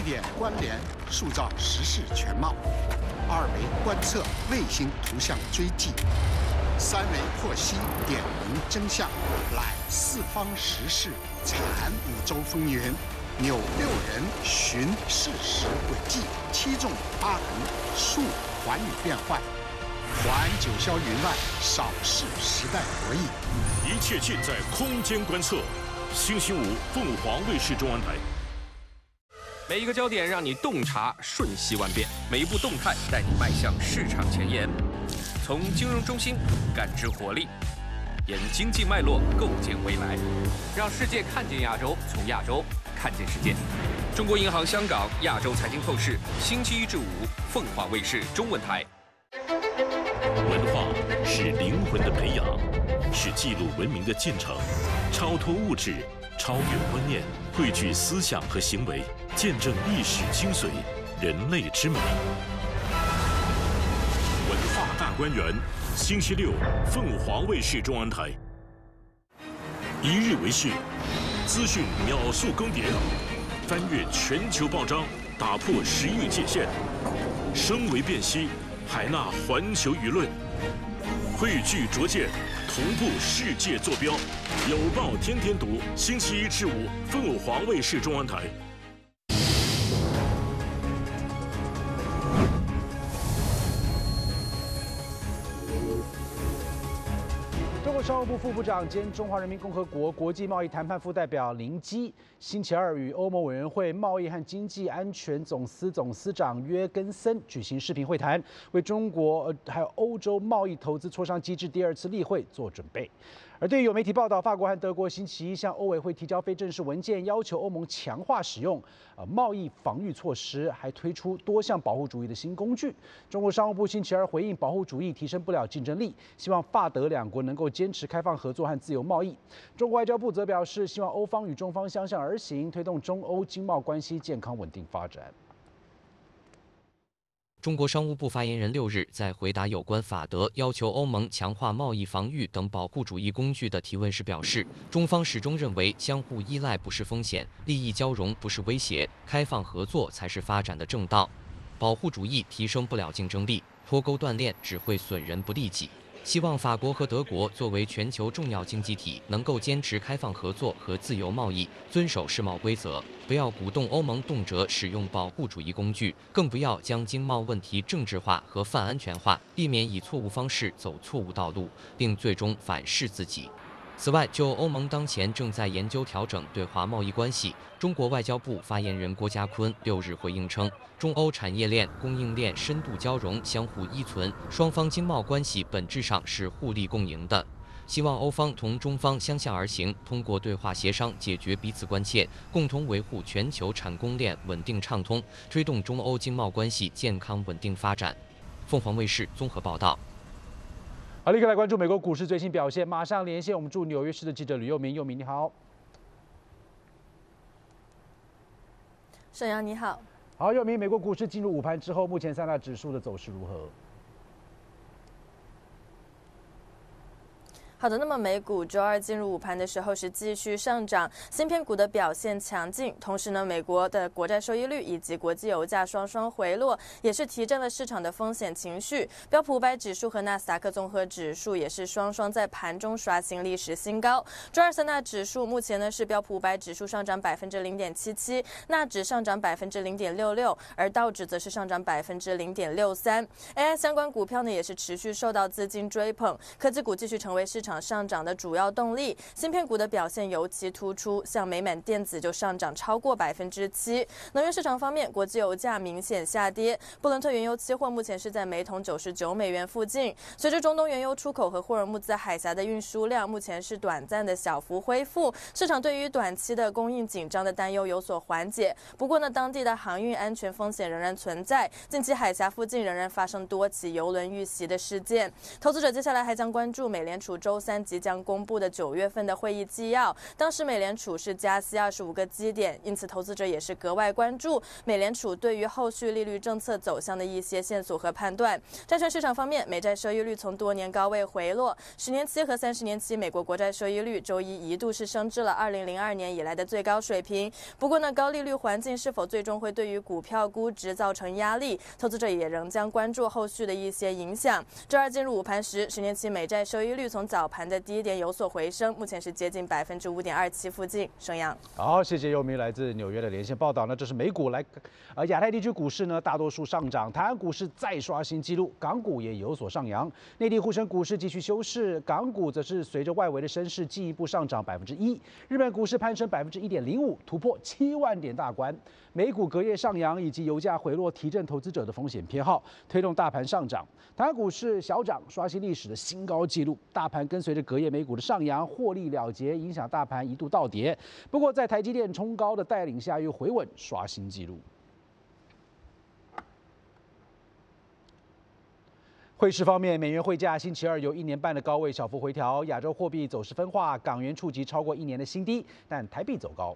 点关联，塑造时事全貌；2维观测卫星图像追迹；3维剖析点明真相，揽四方时事，产五洲风云，扭6人寻事实轨迹，7纵8横述寰宇变幻，还九霄云外，扫视时代博弈。 一切尽在空间观测。星期五，凤凰卫视中文台。 每一个焦点让你洞察瞬息万变，每一步动态带你迈向市场前沿。从金融中心感知活力，沿经济脉络构建未来，让世界看见亚洲，从亚洲看见世界。中国银行香港亚洲财经透视，星期1至5，凤凰卫视中文台。 文化是灵魂的培养，是记录文明的进程，超脱物质，超越观念，汇聚思想和行为，见证历史精髓，人类之美。文化大观园，星期6，凤凰卫视中文台。一日为市，资讯秒速更迭，翻越全球报章，打破时域界限，声为辨析，海纳环球舆论，汇聚拙见，同步世界坐标。有报天天读，星期1至5，凤凰卫视中文台。 中国商务部副部长兼中华人民共和国国际贸易谈判副代表林基星期2与欧盟委员会贸易和经济安全总司总司长约根森举行视频会谈，为中国还有欧洲贸易投资磋商机制第2次例会做准备。而对于有媒体报道，法国和德国星期1向欧委会提交非正式文件，要求欧盟强化使用贸易防御措施，还推出多项保护主义的新工具。中国商务部星期2回应，保护主义提升不了竞争力，希望法德两国能够坚持开放合作和自由贸易。中国外交部则表示，希望欧方与中方相向而行，推动中欧经贸关系健康稳定发展。 中国商务部发言人6日在回答有关法德要求欧盟强化贸易防御等保护主义工具的提问时表示，中方始终认为相互依赖不是风险，利益交融不是威胁，开放合作才是发展的正道。保护主义提升不了竞争力，脱钩断链只会损人不利己。希望法国和德国作为全球重要经济体，能够坚持开放合作和自由贸易，遵守世贸规则，不要鼓动欧盟动辄使用保护主义工具，更不要将经贸问题政治化和泛安全化，避免以错误方式走错误道路，并最终反噬自己。此外，就欧盟当前正在研究调整对华贸易关系，中国外交部发言人郭家坤6日回应称，中欧产业链、供应链深度交融、相互依存，双方经贸关系本质上是互利共赢的。希望欧方同中方相向而行，通过对话协商解决彼此关切，共同维护全球产供链稳定畅通，推动中欧经贸关系健康稳定发展。凤凰卫视综合报道。 好，立刻来关注美国股市最新表现，马上连线我们驻纽约市的记者吕佑明。佑明，你好。 沈阳，你好。 好，佑明，美国股市进入午盘之后，目前3大指数的走势如何？ 好的，那么美股周2进入午盘的时候是继续上涨，芯片股的表现强劲，同时呢，美国的国债收益率以及国际油价双双回落，也是提振了市场的风险情绪。标普500指数和纳斯达克综合指数也是双双在盘中刷新历史新高。周23大指数目前呢是标普500指数上涨0.77%，纳指上涨0.66%，而道指则是上涨0.63%。AI 相关股票呢也是持续受到资金追捧，科技股继续成为市场上涨的主要动力，芯片股的表现尤其突出，像美满电子就上涨超过7%。能源市场方面，国际油价明显下跌，布伦特原油期货目前是在每桶99美元附近。随着中东原油出口和霍尔木兹海峡的运输量目前是短暂的小幅恢复，市场对于短期的供应紧张的担忧有所缓解。不过呢，当地的航运安全风险仍然存在，近期海峡附近仍然发生多起油轮遇袭的事件。投资者接下来还将关注美联储周周三即将公布的9月份的会议纪要，当时美联储是加息25个基点，因此投资者也是格外关注美联储对于后续利率政策走向的一些线索和判断。债券市场方面，美债收益率从多年高位回落，10年期和30年期美国国债收益率周一一度是升至了2002年以来的最高水平。不过呢，高利率环境是否最终会对于股票估值造成压力，投资者也仍将关注后续的一些影响。周二进入午盘时，10年期美债收益率从早盘的低点有所回升，目前是接近5.27%附近。盛阳， 好，谢谢佑明来自纽约的连线报道。那这是美股来，亚太地区股市呢大多数上涨，台湾股市再刷新纪录，港股也有所上扬。内地沪深股市继续休市，港股则是随着外围的升势进一步上涨1%。日本股市攀升1.05%，突破7万点大关。美股隔夜上扬，以及油价回落提振投资者的风险偏好，推动大盘上涨。台湾股市小涨，刷新历史的新高纪录。大盘跟随着隔夜美股的上扬，获利了结，影响大盘一度倒跌。不过在台积电冲高的带领下，又回稳，刷新纪录。汇市方面，美元汇价星期二由1年半的高位小幅回调，亚洲货币走势分化，港元触及超过1年的新低，但台币走高。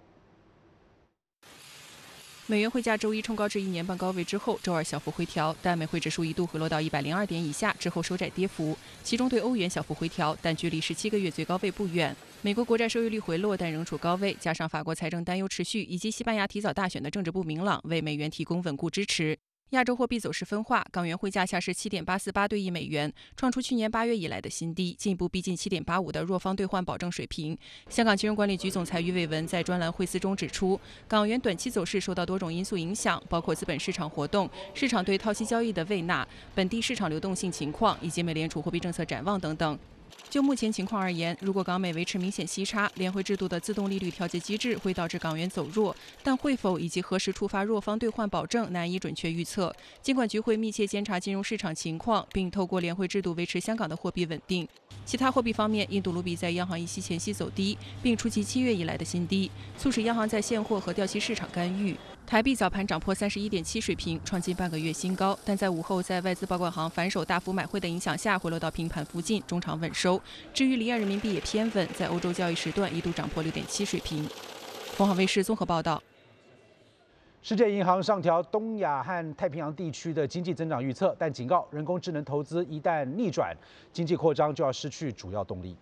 美元汇价周一冲高至1年半高位之后，周二小幅回调，但美汇指数一度回落到102点以下，之后收窄跌幅。其中对欧元小幅回调，但距离17个月最高位不远。美国国债收益率回落，但仍处高位，加上法国财政担忧持续，以及西班牙提早大选的政治不明朗，为美元提供稳固支持。亚洲货币走势分化，港元汇价下市7.848对1美元，创出去年8月以来的新低，进一步逼近7.85的弱方兑换保证水平。香港金融管理局总裁余伟文在专栏汇思中指出，港元短期走势受到多种因素影响，包括资本市场活动、市场对套息交易的胃纳、本地市场流动性情况以及美联储货币政策展望等等。就目前情况而言，如果港美维持明显息差，联汇制度的自动利率调节机制会导致港元走弱，但会否以及何时触发弱方兑换保证难以准确预测。金管局会密切监察金融市场情况，并透过联汇制度维持香港的货币稳定。其他货币方面，印度卢比在央行议息前夕走低，并触及7月以来的新低，促使央行在现货和掉期市场干预。台币早盘涨破31.7水平，创近半个月新高，但在午后在外资保管行反手大幅买汇的影响下，回落到平盘附近，中场稳收。至于离岸人民币也偏稳，在欧洲交易时段一度涨破6.7水平。凤凰卫视综合报道。 世界银行上调东亚和太平洋地区的经济增长预测，但警告人工智能投资一旦逆转，经济扩张就要失去主要动力。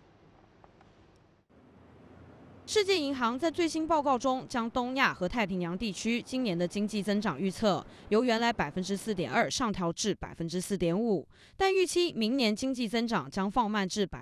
世界银行在最新报告中，将东亚和太平洋地区今年的经济增长预测由原来4.2%上调至4.5%，但预期明年经济增长将放慢至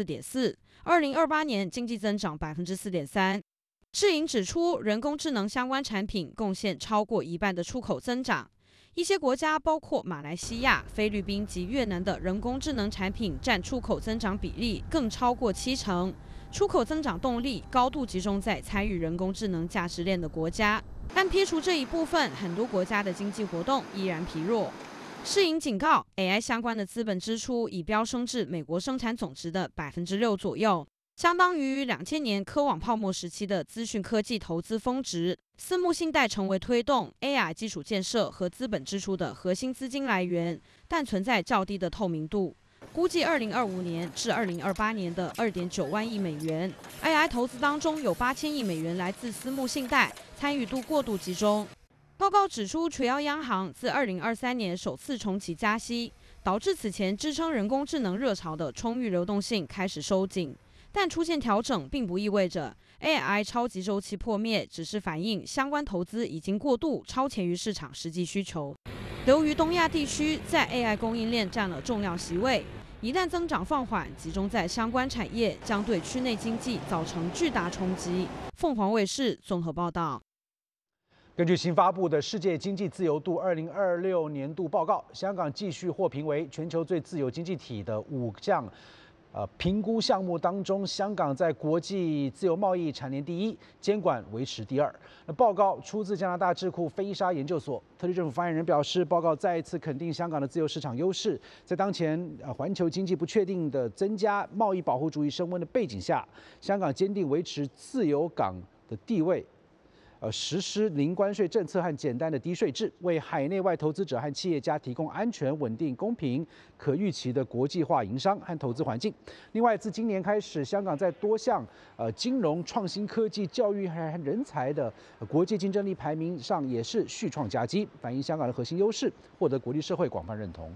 4.4%，2028年经济增长4.3%。世银指出，人工智能相关产品贡献超过1半的出口增长。一些国家，包括马来西亚、菲律宾及越南的人工智能产品占出口增长比例更超过70%。出口增长动力高度集中在参与人工智能价值链的国家，但撇除这一部分，很多国家的经济活动依然疲弱。世银警告 ，AI 相关的资本支出已飙升至美国生产总值的6%左右，相当于2000年科网泡沫时期的资讯科技投资峰值。私募信贷成为推动 AI 基础建设和资本支出的核心资金来源，但存在较低的透明度。估计2025年至2028年的2.9万亿美元 AI 投资当中，有8000亿美元来自私募信贷，参与度过度集中。报告指出，垂央央行自2023年首次重启加息，导致此前支撑人工智能热潮的充裕流动性开始收紧。但出现调整并不意味着 AI 超级周期破灭，只是反映相关投资已经过度超前于市场实际需求。由于东亚地区在 AI 供应链占了重要席位，一旦增长放缓，集中在相关产业，将对区内经济造成巨大冲击。凤凰卫视综合报道。 根据新发布的《世界经济自由度2026年度报告》，香港继续获评为全球最自由经济体的5项评估项目当中，香港在国际自由贸易蝉联第1，监管维持第2。报告出自加拿大智库菲沙研究所。特区政府发言人表示，报告再一次肯定香港的自由市场优势。在当前环球经济不确定的增加、贸易保护主义升温的背景下，香港坚定维持自由港的地位。 实施零关税政策和简单的低税制，为海内外投资者和企业家提供安全、稳定、公平、可预期的国际化营商和投资环境。另外，自今年开始，香港在多项金融、创新科技、教育和人才的国际竞争力排名上也是续创佳绩，反映香港的核心优势获得国际社会广泛认同。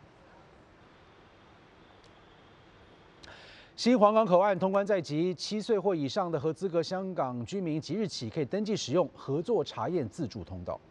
新皇岗口岸通关在即，7岁或以上的合资格香港居民即日起可以登记使用合作查验自助通道。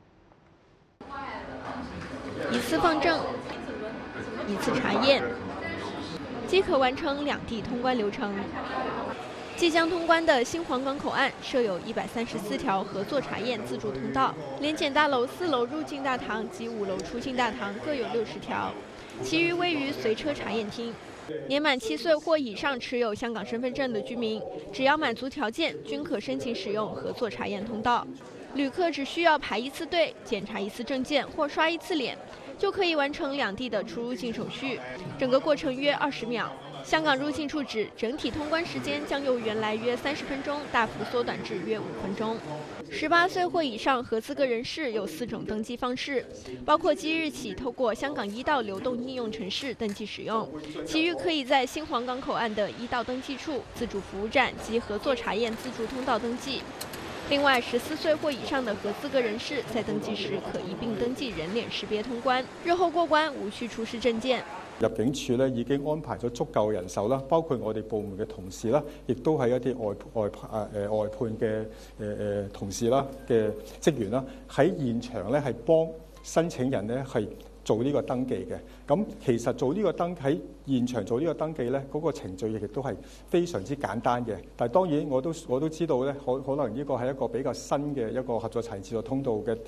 一次放证，一次查验，即可完成两地通关流程。即将通关的新皇岗口岸设有134条合作查验自助通道，联检大楼4楼入境大堂及5楼出境大堂各有60条，其余位于随车查验厅。年满7岁或以上持有香港身份证的居民，只要满足条件，均可申请使用合作查验通道。旅客只需要排1次队、检查1次证件或刷1次脸，就可以完成两地的出入境手续，整个过程约20秒。香港入境处指，整体通关时间将由原来约30分钟大幅缩短至约5分钟。18岁或以上合资格人士有4种登记方式，包括即日起透过香港1道流动应用程式登记使用，其余可以在新皇岗口岸的1道登记处、自主服务站及合作查验自助通道登记。另外，14岁或以上的合资格人士在登记时可一并登记人脸识別通關，日後過關無需出示證件。 入境處咧已經安排咗足夠人手啦，包括我哋部門嘅同事啦，亦都係一啲外判嘅同事啦嘅職員啦，喺現場咧係幫申請人咧係做呢個登記嘅。咁其實做呢個喺現場做呢個登記咧，嗰個程序亦都係非常之簡單嘅。但係當然我都知道咧，可能呢個係一個比較新嘅一個合作查驗自助通道嘅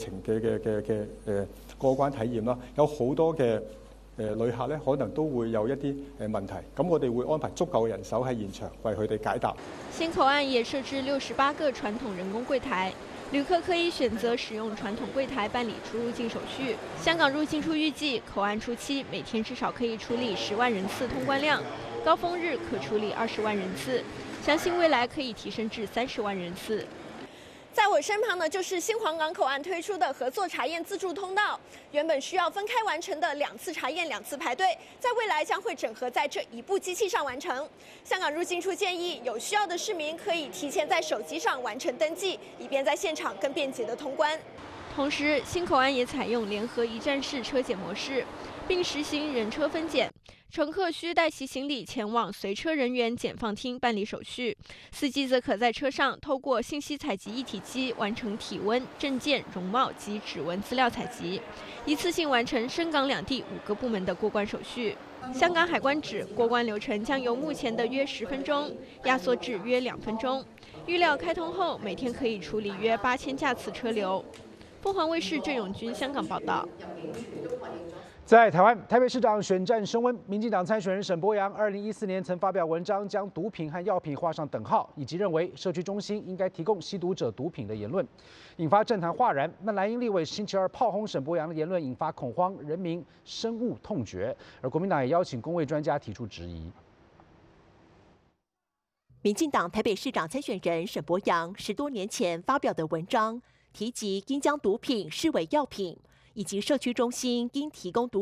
過關體驗啦，有好多嘅旅客咧可能都會有一啲問題，咁我哋會安排足夠人手喺現場為佢哋解答。 新口岸也設置68個傳統人工櫃台，旅客可以選擇使用傳統櫃台辦理出入境手續。香港入境處預計，口岸初期每天至少可以處理10萬人次通關量，高峰日可處理20萬人次，相信未來可以提升至30萬人次。 在我身旁呢，就是新皇岗口岸推出的合作查验自助通道。原本需要分开完成的2次查验、2次排队，在未来将会整合在这一部机器上完成。香港入境处建议，有需要的市民可以提前在手机上完成登记，以便在现场更便捷的通关。 同时，新口岸也采用联合一站式车检模式，并实行人车分检。乘客需带其行李前往随车人员检放厅办理手续，司机则可在车上透过信息采集一体机完成体温、证件、容貌及指纹资料采集，一次性完成深港两地5个部门的过关手续。香港海关指，过关流程将由目前的约10分钟压缩至约2分钟，预料开通后每天可以处理约8000架次车流。凤凰卫视郑永军香港报道。 在台湾，台北市长选战升温，民进党参选人沈伯洋2014年曾发表文章，将毒品和药品画上等号，以及认为社区中心应该提供吸毒者毒品的言论，引发政坛哗然。那蓝营立委星期二炮轰沈伯洋的言论，引发恐慌，人民深恶痛绝。而国民党也邀请公卫专家提出质疑。 民进党台北市长参选人沈伯洋10多年前发表的文章，提及应将毒品视为药品，以及社区中心应提供毒